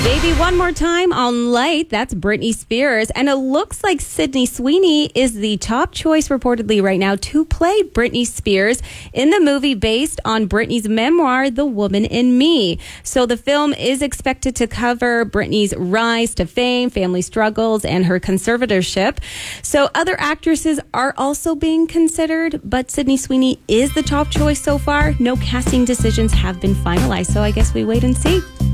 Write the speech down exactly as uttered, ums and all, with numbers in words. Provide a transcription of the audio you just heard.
Baby One More Time on Light. That's Britney Spears. And it looks like Sydney Sweeney is the top choice reportedly right now to play Britney Spears in the movie based on Britney's memoir, The Woman in Me. So the film is expected to cover Britney's rise to fame, family struggles, and her conservatorship. So other actresses are also being considered, but Sydney Sweeney is the top choice so far. No casting decisions have been finalized, so I guess we wait and see.